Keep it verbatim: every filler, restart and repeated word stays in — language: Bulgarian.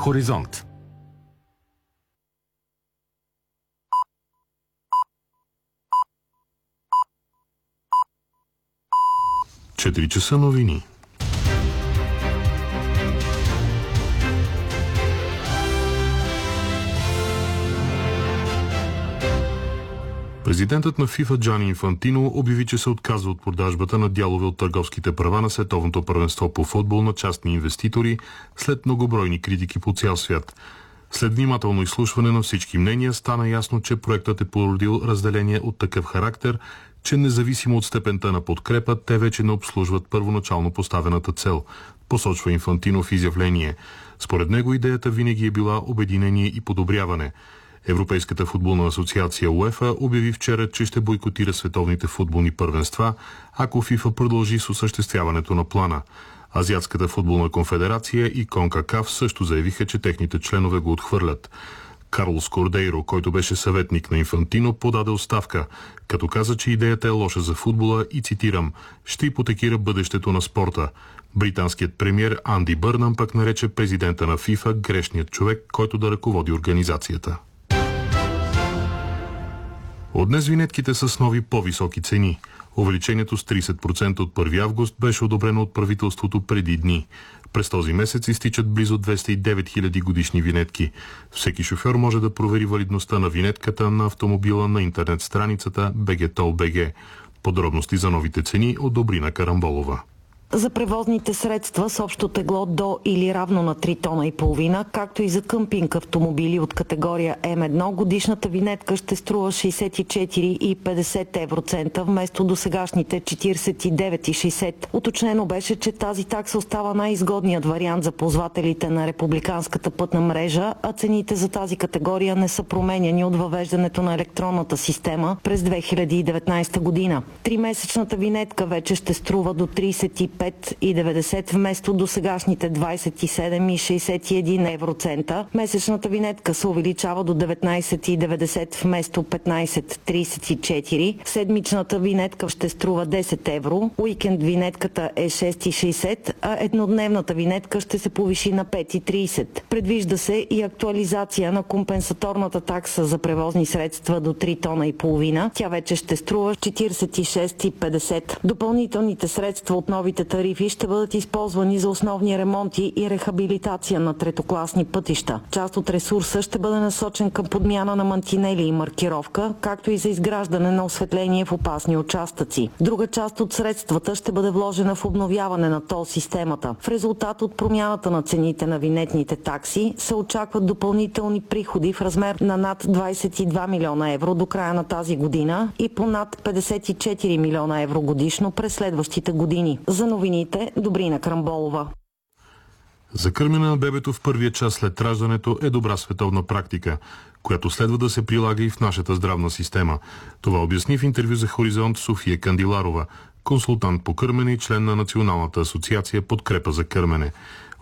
Хоризонт. четири часа новини. Президентът на ФИФА Джани Инфантино обяви, че се отказва от продажбата на дялове от търговските права на световното първенство по футбол на частни инвеститори след многобройни критики по цял свят. След внимателно изслушване на всички мнения стана ясно, че проектът е породил разделение от такъв характер, че независимо от степента на подкрепа, те вече не обслужват първоначално поставената цел, посочва Инфантино в изявление. Според него идеята винаги е била обединение и подобряване. Европейската футболна асоциация УЕФА обяви вчера, че ще бойкотира световните футболни първенства, ако ФИФА продължи с осъществяването на плана. Азиатската футболна конфедерация и КОНКАКАФ също заявиха, че техните членове го отхвърлят. Карлос Кордейро, който беше съветник на Инфантино, подаде оставка, като каза, че идеята е лоша за футбола и, цитирам, ще ипотекира бъдещето на спорта. Британският премиер Анди Бърнам пък нарече президента на ФИФА грешният човек, който да ръководи организацията. От днес винетките са с нови по-високи цени. Увеличението с тридесет процента от първи август беше одобрено от правителството преди дни. През този месец изтичат близо двеста и девет хиляди годишни винетки. Всеки шофьор може да провери валидността на винетката на автомобила на интернет страницата би джи тол точка би джи. Подробности за новите цени от Добрина Карамболова. За превозните средства с общо тегло до или равно на три тона и половина, както и за къмпинг автомобили от категория М едно, годишната винетка ще струва шейсет и четири и петдесет евроцента вместо досегашните четиридесет и девет и шейсет. Уточнено беше, че тази такса остава най-изгодният вариант за ползвателите на републиканската пътна мрежа, а цените за тази категория не са променяни от въвеждането на електронната система през две хиляди и деветнадесета година. Тримесечната винетка вече ще струва до тридесет и пет и деветдесет вместо до сегашните двадесет и седем и шейсет и един евроцента. Месечната винетка се увеличава до деветнадесет и деветдесет вместо петнадесет и тридесет и четири. Седмичната винетка ще струва десет евро. Уикенд винетката е шест и шейсет, а еднодневната винетка ще се повиши на пет и тридесет. Предвижда се и актуализация на компенсаторната такса за превозни средства до три тона и половина. Тя вече ще струва четиридесет и шест и петдесет. Допълнителните средства от новите тарифи ще бъдат използвани за основни ремонти и рехабилитация на третокласни пътища. Част от ресурса ще бъде насочен към подмяна на мантинели и маркировка, както и за изграждане на осветление в опасни участъци. Друга част от средствата ще бъде вложена в обновяване на тол системата. В резултат от промяната на цените на винетните такси се очакват допълнителни приходи в размер на над двадесет и два милиона евро до края на тази година и по над петдесет и четири милиона евро годишно през следващите години. За новините, Добрина Карамболова. За кърмене на бебето в първия час след раждането е добра световна практика, която следва да се прилага и в нашата здравна система. Това обясни в интервю за Хоризонт София Кандиларова, консултант по кърмене и член на Националната асоциация Подкрепа за кърмене.